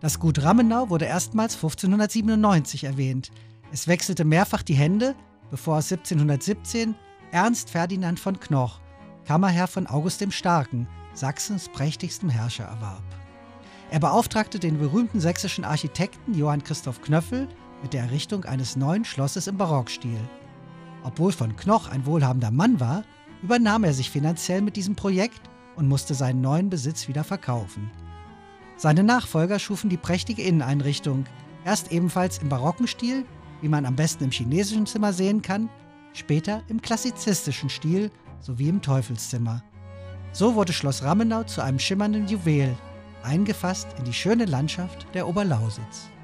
Das Gut Rammenau wurde erstmals 1597 erwähnt. Es wechselte mehrfach die Hände, bevor es 1717 Ernst Ferdinand von Knoch, Kammerherr von August dem Starken, Sachsens prächtigstem Herrscher, erwarb. Er beauftragte den berühmten sächsischen Architekten Johann Christoph Knöffel mit der Errichtung eines neuen Schlosses im Barockstil. Obwohl von Knoch ein wohlhabender Mann war, übernahm er sich finanziell mit diesem Projekt und musste seinen neuen Besitz wieder verkaufen. Seine Nachfolger schufen die prächtige Inneneinrichtung, erst ebenfalls im barocken Stil, wie man am besten im chinesischen Zimmer sehen kann, später im klassizistischen Stil sowie im Teufelszimmer. So wurde Schloss Rammenau zu einem schimmernden Juwel, eingefasst in die schöne Landschaft der Oberlausitz.